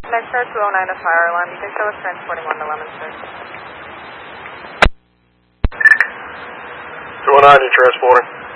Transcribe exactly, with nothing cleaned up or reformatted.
Next star two oh nine, a fire alarm. You can show us transporting one to Leominster. two oh nine, you're transporting.